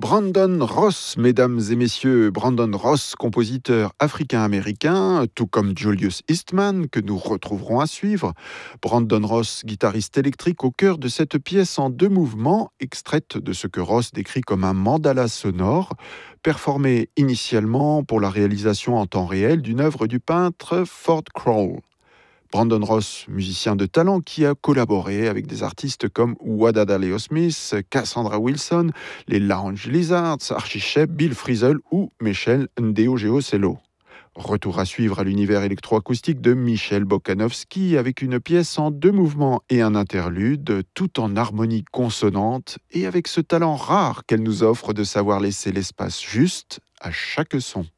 Brandon Ross, mesdames et messieurs, Brandon Ross, compositeur africain-américain, tout comme Julius Eastman, que nous retrouverons à suivre. Brandon Ross, guitariste électrique au cœur de cette pièce en 2 mouvements, extraite de ce que Ross décrit comme un mandala sonore, performé initialement pour la réalisation en temps réel d'une œuvre du peintre Ford Crawl. Brandon Ross, musicien de talent qui a collaboré avec des artistes comme Wadada Leo Smith, Cassandra Wilson, les Lounge Lizards, Archie Shepp, Bill Frisell ou Michel Ndegeocello. Retour à suivre à l'univers électroacoustique de Michel Bokanovski avec une pièce en 2 mouvements et un interlude, tout en harmonie consonante et avec ce talent rare qu'elle nous offre de savoir laisser l'espace juste à chaque son.